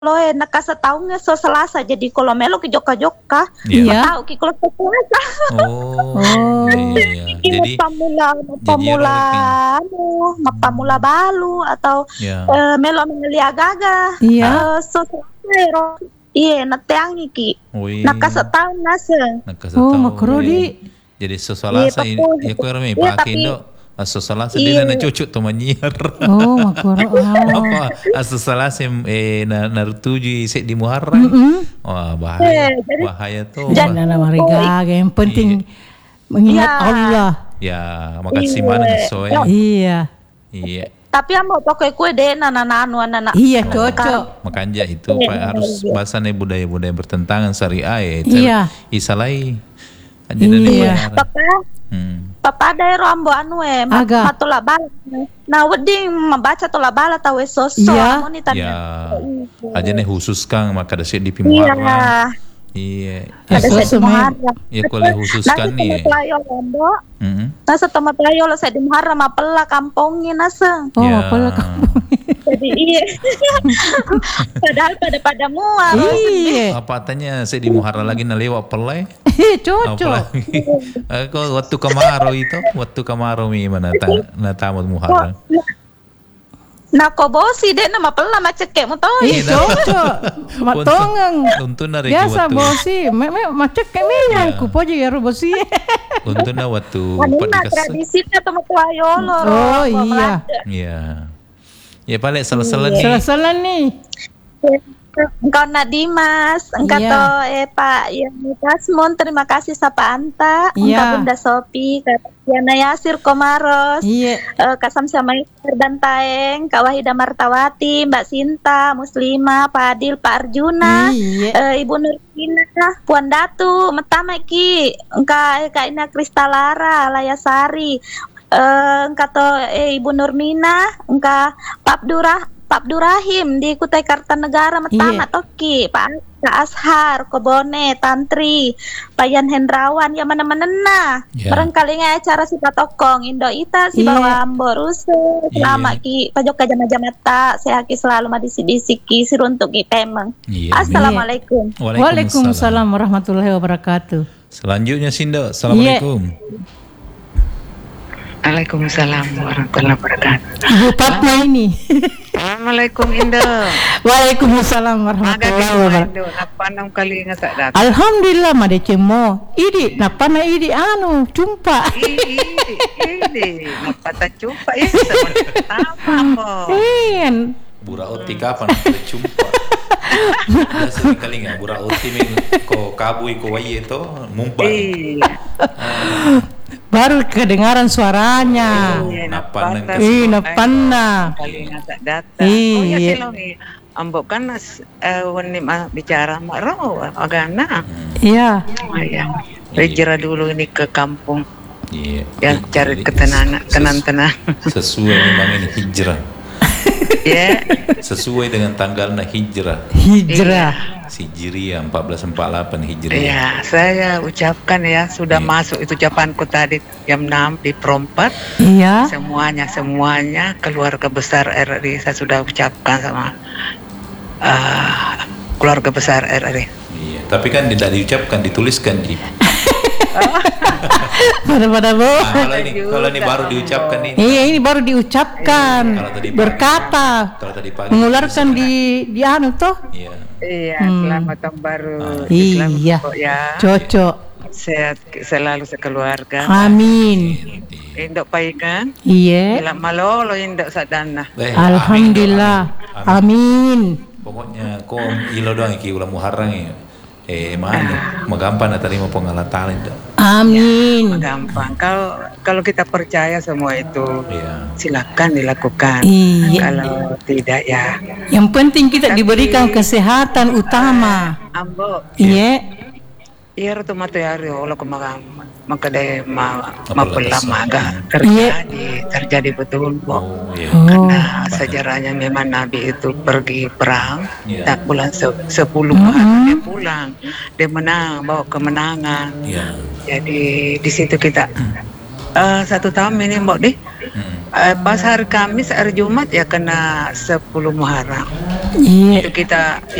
lo nakasataungnya so Selasa jadi kalau melo ki joka-joka Iya. tahu ki kalau Selasa Oh, iya. Jadi pamula balu atau ya. melo meliagaga Iya. so Selasa iya nateangi ki Oh, iya. nakasataung nase Oh, makrodi. Jadi sesalasa ini ya kau rame pakai Indo. Sesalasa dia na cucu tu menyiar. Oh, makro. Apa sesalasa na tujuh set di Muharram. Wah, bahaya tuh. Jangan marigaga, yang penting mengingat Allah. Ya, makasih mana soalnya. Iya. Iya. tapi amo pakai kue deh anak Iya, cocok. Makanya itu harus bahasanya budaya-budaya bertentangan syariah ya. Iya. Isalai. Iya. Papa ada ambo Aga. matula bala. Nah, wedi membaca tola bala tahu sosok Iya. Ya. Aja nih khusus Kang maka ada di Muharram. Iya. Ada sesi Muharram. Ya kalau khususkan nih. Nasa tomat layo lo saya di Muharram apela kampungnya nasa. Oh, apela kampung. Jadi iya. Padahal pada mual. Iya. Apa tanya saya di Muharram lagi nalewa pelai? Cocok. Kau waktu kemarau gimana tamat Muharram? Nah, kau bosi deh nama pela macet mu tahu. Cocok. Matongang. Untuk nari biasa bosi, macet kayak minyak ku poje ya bosi. Untuk na waktu pada tradisinya tomat layo lo. Oh iya. Iya. Ya paling salah-salah nih. Salah-salah nih. Engkau Nadimas, engkau to Pak Kasmun, terima kasih Sapa Anta, engkau Bunda Sopi, Kak Yana Yasir Komaros, Kak Samsia Maisar dan Taeng, Kak Wahida Martawati, Mbak Sinta, Muslimah, Pak Adil, Pak Arjuna, Ibu Nurina, Puan Datu, Metama Ki, engkau Kak Ina Kristalara, Layasari, engkau to Ibu Nurmina, engkau Pak Abdurrahim di Kutai Kartanegara Metama Toki, Pak Ashar, Kobone, Tantri, Pak Yan Hendrawan, yang mana-mana barangkali acara si Patokong, Indo Ita, si Bawa Amboruse, selama ki pajok kajamata, sehaki selalu madisi-disiki, siruntuk ki pemeng. Assalamualaikum. Waalaikumsalam warahmatullahi wabarakatuh. Selanjutnya Sindo, Assalamualaikum. Waalaikumsalam warahmatullahi wabarakatuh. Ibu Fatma ini. Assalamualaikum Indah. Waalaikumsalam warahmatullahi wabarakatuh. Napanam kali nga tak datang. Alhamdulillah madecemo. Idi napana idi jumpa. Idi napata jumpa ya sama po. Bura oti kapan jumpa? Biasa kali nggak bura oti ko kabui ko waye to mumpai. Baru kedengaran suaranya. Napana. Kali nggak datang. Oh ya silongi. Ambok kan wani bicara maro agana. Iya. Hijrah dulu ini ke kampung. Iya. Yang cari ketenangan, tenang. Sesuai memang ini hijrah. Ya. Sesuai dengan tanggalnya hijrah. Hijriah 1448 Hijriah. Ya, saya ucapkan ya sudah masuk itu ucapanku tadi jam 6 di Perompat. Iya. Semuanya keluarga besar RRI saya sudah ucapkan sama keluarga besar RRI. Iya, tapi kan tidak diucapkan, dituliskan di. Pada bu. Kalau ini baru diucapkan ini. Iya, ini baru diucapkan. Berkata. Kalau tadi pagi. Mengeluarkan di anu toh. Iya, selamat tahun baru. Iya. Ya. Cocok. Sehat selalu sekeluarga. Amin. Indok paikan. Iya. Bila malolo indok sadana. Alhamdulillah. Amin. Pokoknya kau ilo doang iki ulah Muharram ya. Mana magampang na terima pengalatan itu. Amin. Gampang. Kalau kita percaya semua itu, silakan dilakukan. Iya. Kalau tidak ya. Yang penting kita diberikan kesehatan utama. Ambo. Iya. Iya roto materi Allah kemarin maka deh mapelama agak terjadi betul karena sejarahnya memang Nabi itu pergi perang tak bulan 10 dia pulang dia menang bawa kemenangan jadi di situ kita 1 tahun ini mbak deh pas hari Kamis hari Jumat ya kena 10 Muharram Iya. Itu kita